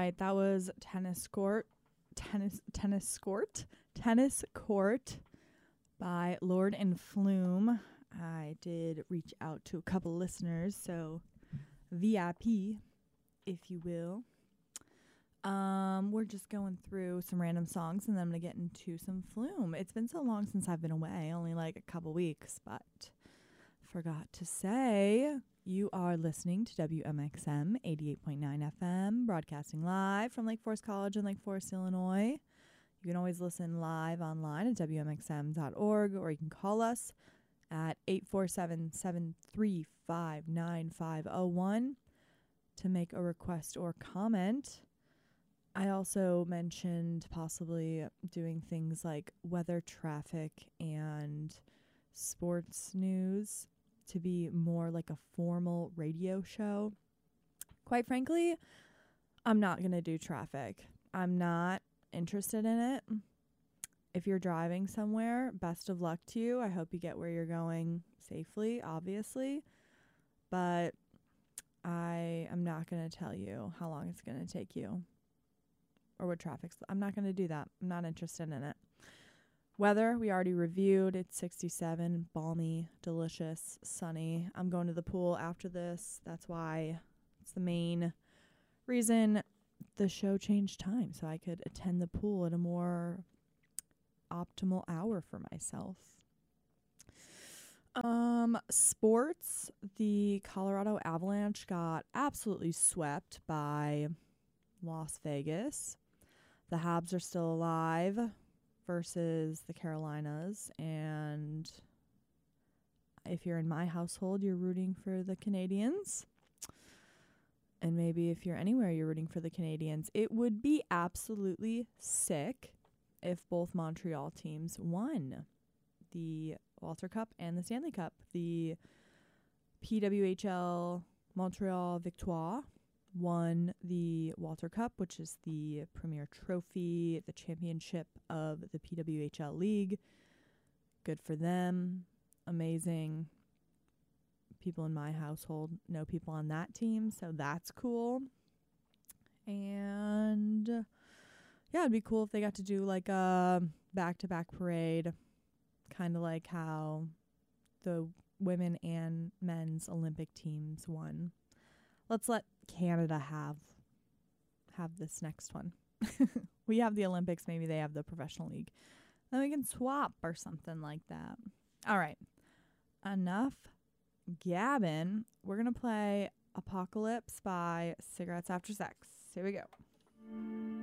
right, that was Tennis Court by Lord and Flume. I did reach out to a couple listeners, so VIP, if you will. We're just going through some random songs, and then I'm going to get into some Flume. It's been so long since I've been away, only like a couple weeks, but forgot to say, you are listening to WMXM 88.9 FM, broadcasting live from Lake Forest College in Lake Forest, Illinois. You can always listen live online at WMXM.org, or you can call us at 847-735-9501 to make a request or comment. I also mentioned possibly doing things like weather, traffic, and sports news to be more like a formal radio show. Quite frankly, I'm not going to do traffic. I'm not interested in it. If you're driving somewhere, best of luck to you. I hope you get where you're going safely, obviously. But I am not going to tell you how long it's going to take you or what traffic's. I'm not going to do that. I'm not interested in it. Weather, we already reviewed. It's 67, balmy, delicious, sunny. I'm going to the pool after this. That's why it's the main reason the show changed time, so I could attend the pool at a more optimal hour for myself. Sports, the Colorado Avalanche got absolutely swept by Las Vegas. The Habs are still alive versus the Carolinas, and if you're in my household, you're rooting for the Canadians. And maybe if you're anywhere, you're rooting for the Canadians. It would be absolutely sick if both Montreal teams won the Walter Cup and the Stanley Cup. The PWHL Montreal Victoire won the Walter Cup, which is the premier trophy, the championship of the PWHL League. Good for them. Amazing. People in my household know people on that team, so that's cool. And yeah, it'd be cool if they got to do like a back-to-back parade, kind of like how the women and men's Olympic teams won. Let's let Canada have this next one. We have the Olympics, maybe they have the professional league. Then we can swap or something like that. All right. Enough gabbing. We're going to play Apocalypse by Cigarettes After Sex. Here we go.